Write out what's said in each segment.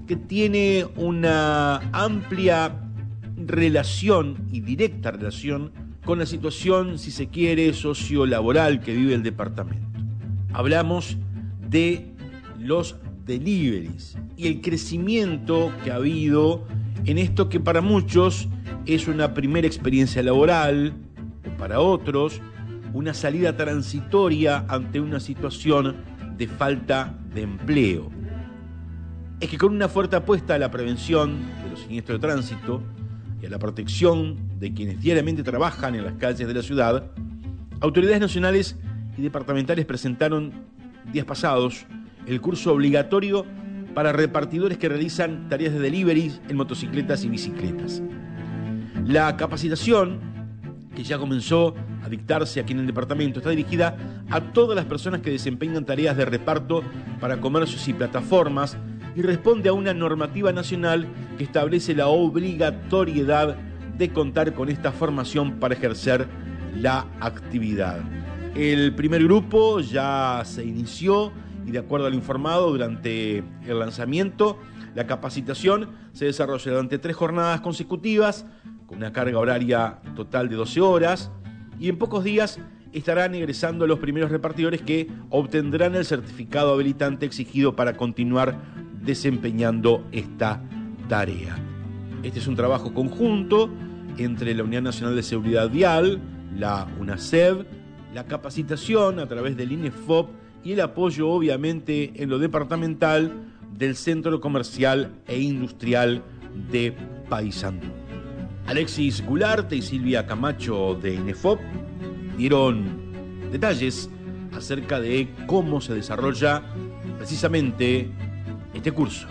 que tiene una amplia relación y directa relación con la situación, si se quiere, sociolaboral que vive el departamento. Hablamos de los deliveries y el crecimiento que ha habido en esto que para muchos es una primera experiencia laboral, o para otros una salida transitoria ante una situación de falta de empleo. Es que con una fuerte apuesta a la prevención de los siniestros de tránsito y a la protección de quienes diariamente trabajan en las calles de la ciudad, autoridades nacionales y departamentales presentaron días pasados el curso obligatorio para repartidores que realizan tareas de delivery en motocicletas y bicicletas. La capacitación, que ya comenzó a dictarse aquí en el departamento, está dirigida a todas las personas que desempeñan tareas de reparto para comercios y plataformas y responde a una normativa nacional que establece la obligatoriedad de contar con esta formación para ejercer la actividad. El primer grupo ya se inició y, de acuerdo al informado, durante el lanzamiento, la capacitación se desarrolla durante 3 jornadas consecutivas con una carga horaria total de 12 horas y en pocos días estarán egresando los primeros repartidores que obtendrán el certificado habilitante exigido para continuar desempeñando esta tarea. Este es un trabajo conjunto entre la Unidad Nacional de Seguridad Vial, la UNASEV, la capacitación a través del INEFOP y el apoyo, obviamente, en lo departamental del Centro Comercial e Industrial de Paysandú. Alexis Gularte y Silvia Camacho de INEFOP dieron detalles acerca de cómo se desarrolla precisamente este curso.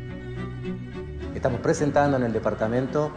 Estamos presentando en el departamento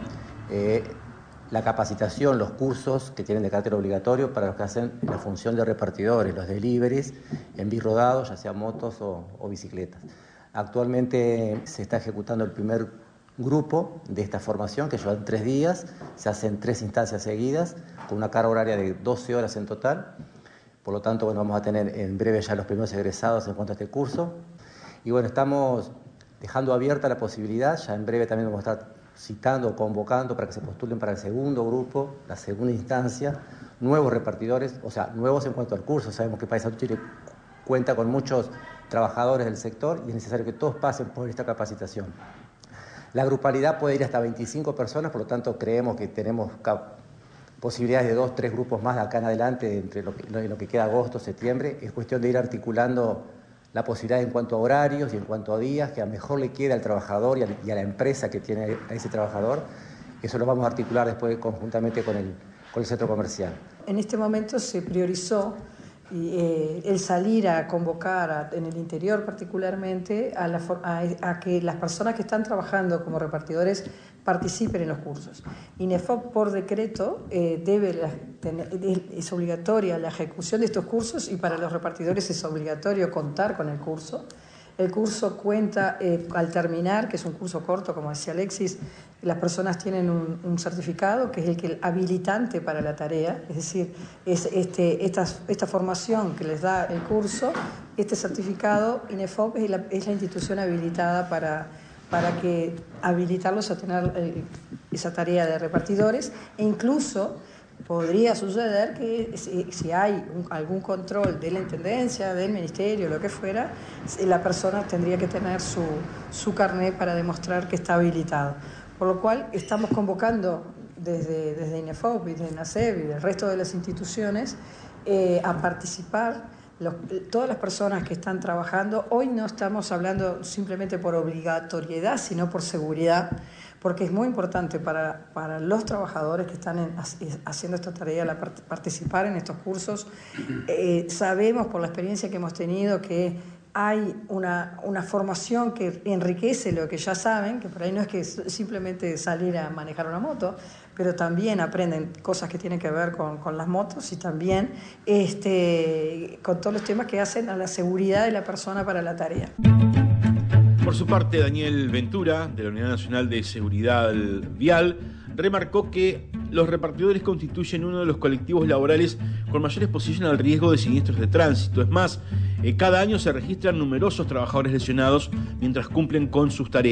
la capacitación, los cursos que tienen de carácter obligatorio para los que hacen la función de repartidores, los deliveries en birrodados, ya sea motos o bicicletas. Actualmente se está ejecutando el primer grupo de esta formación que lleva 3 días, se hacen 3 instancias seguidas con una carga horaria de 12 horas en total. Por lo tanto, vamos a tener en breve ya los primeros egresados en cuanto a este curso. Y bueno, estamos dejando abierta la posibilidad, ya en breve también vamos a estar citando o convocando para que se postulen para el segundo grupo, la segunda instancia, nuevos repartidores, o sea, nuevos en cuanto al curso. Sabemos que Paysandú Chile cuenta con muchos trabajadores del sector y es necesario que todos pasen por esta capacitación. La grupalidad puede ir hasta 25 personas, por lo tanto creemos que tenemos posibilidades de 2, 3 grupos más de acá en adelante, entre lo que queda agosto, septiembre. Es cuestión de ir articulando la posibilidad en cuanto a horarios y en cuanto a días que a mejor le quede al trabajador y a la empresa que tiene a ese trabajador. Eso lo vamos a articular después conjuntamente con el centro comercial. En este momento se priorizó el salir a convocar en el interior particularmente a que las personas que están trabajando como repartidores participen en los cursos. INEFOP por decreto es obligatoria la ejecución de estos cursos y para los repartidores es obligatorio contar con el curso. El curso cuenta, al terminar, que es un curso corto, como decía Alexis, las personas tienen un certificado que es el habilitante para la tarea, es decir, es esta formación que les da el curso, este certificado, INEFOP es la institución habilitada para habilitarlos a tener esa tarea de repartidores e incluso podría suceder que si hay algún control de la Intendencia, del Ministerio, lo que fuera, la persona tendría que tener su carnet para demostrar que está habilitado. Por lo cual estamos convocando desde INEFOP y desde NACEB y del resto de las instituciones a participar todas las personas que están trabajando. Hoy no estamos hablando simplemente por obligatoriedad, sino por seguridad, porque es muy importante para los trabajadores que están haciendo esta tarea participar en estos cursos. Sabemos por la experiencia que hemos tenido que hay una formación que enriquece lo que ya saben, que por ahí no es que simplemente salir a manejar una moto, pero también aprenden cosas que tienen que ver con las motos y también con todos los temas que hacen a la seguridad de la persona para la tarea. Por su parte, Daniel Ventura, de la Unidad Nacional de Seguridad Vial, remarcó que los repartidores constituyen uno de los colectivos laborales con mayor exposición al riesgo de siniestros de tránsito. Es más, cada año se registran numerosos trabajadores lesionados mientras cumplen con sus tareas.